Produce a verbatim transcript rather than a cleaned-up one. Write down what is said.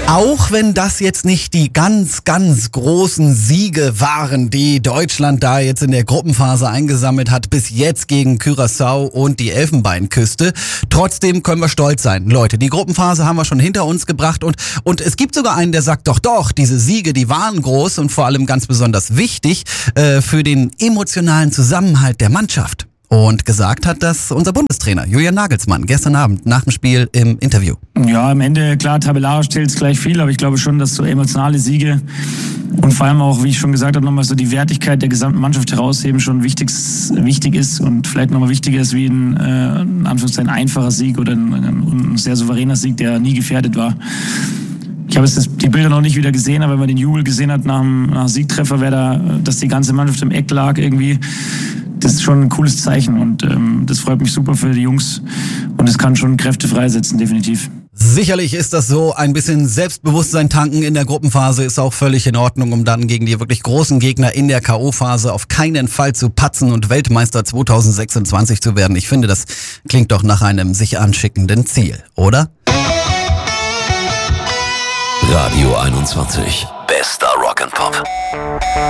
Auch wenn das jetzt nicht die ganz, ganz großen Siege waren, die Deutschland da jetzt in der Gruppenphase eingesammelt hat, bis jetzt gegen Curaçao und die Elfenbeinküste, trotzdem können wir stolz sein. Leute, die Gruppenphase haben wir schon hinter uns gebracht und, und es gibt sogar einen, der sagt, doch, doch, diese Siege, die waren groß und vor allem ganz besonders wichtig äh, für den emotionalen Zusammenhalt der Mannschaft. Und gesagt hat das unser Bundestrainer Julian Nagelsmann gestern Abend nach dem Spiel im Interview. Ja, am Ende, klar, tabellarisch zählt es gleich viel, aber ich glaube schon, dass so emotionale Siege und vor allem auch, wie ich schon gesagt habe, nochmal so die Wertigkeit der gesamten Mannschaft herausheben schon wichtig, wichtig ist und vielleicht nochmal wichtiger ist wie ein, äh, in Anführungszeichen, einfacher Sieg oder ein, ein sehr souveräner Sieg, der nie gefährdet war. Ich habe jetzt das, die Bilder noch nicht wieder gesehen, aber wenn man den Jubel gesehen hat nach dem, nach dem Siegtreffer, wäre da, dass die ganze Mannschaft im Eck lag irgendwie. Das ist schon ein cooles Zeichen und ähm, das freut mich super für die Jungs und es kann schon Kräfte freisetzen, definitiv. Sicherlich ist das so, ein bisschen Selbstbewusstsein tanken in der Gruppenphase ist auch völlig in Ordnung, um dann gegen die wirklich großen Gegner in der K O-Phase auf keinen Fall zu patzen und Weltmeister zwanzig sechsundzwanzig zu werden. Ich finde, das klingt doch nach einem sich anschickenden Ziel, oder? Radio einundzwanzig. Bester Rock'n'Pop.